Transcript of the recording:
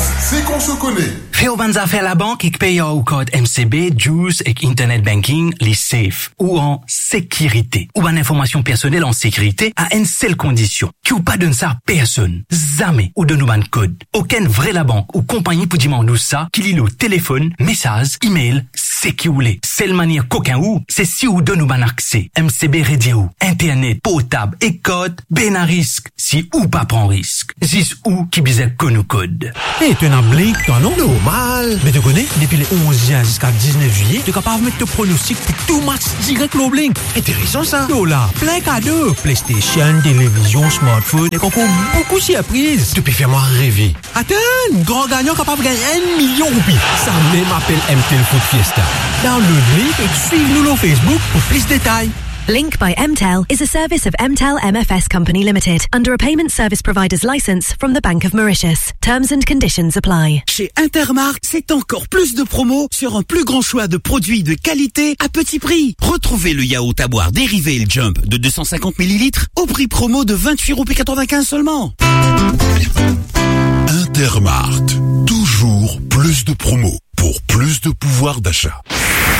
c'est qu'on se connaît. Fais au bonnes affaires la banque et paye au code MCB, Juice et Internet Banking, les safe ou en sécurité. Ou en information personnelle en sécurité à une seule condition. Qui ou pas donne ça à personne. Jamais ou de nous ban code. Aucun vrai la banque ou compagnie pour demander ça, qu'il y ait le téléphone, message, email, c'est qui ou les. Seule manière qu'aucun ou, c'est si ou de nous ban accès. MCB radio, Internet, portable et code, ben à risque. Si ou pas prend risque. Zis ou qui bisait que nous code. Eh, tu es un blink, toi non? Normal. Mais tu connais, depuis le 11 juin jusqu'à 19 juillet, tu es capable de mettre ton pronostic pour tout match direct le blink. Intéressant ça. Yo là, plein cadeaux. PlayStation, télévision, smartphone, et encore beaucoup de surprises. Tu peux faire moi rêver. Attends, grand gagnant capable de gagner 1 million de roupies. Ça même appelle MTL Foot Fiesta. Dans le link et suive-nous sur Facebook pour plus de détails. Link by MTEL is a service of MTEL MFS Company Limited under a payment service provider's license from the Bank of Mauritius. Terms and conditions apply. Chez Intermarkt, c'est encore plus de promos sur un plus grand choix de produits de qualité à petit prix. Retrouvez le yaourt à boire dérivé El Jump de 250 ml au prix promo de 28,95 € seulement. Intermarkt, toujours plus de promos pour plus de pouvoir d'achat.